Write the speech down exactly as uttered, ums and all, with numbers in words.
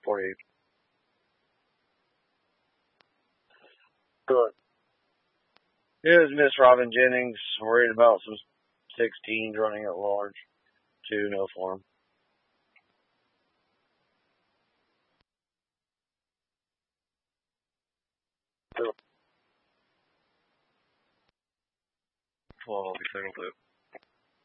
forty-eight. Good. Here's Miss Robin Jennings, worried about some sixteens running at large. Two, no form. Two. twelve, I'll be single loop.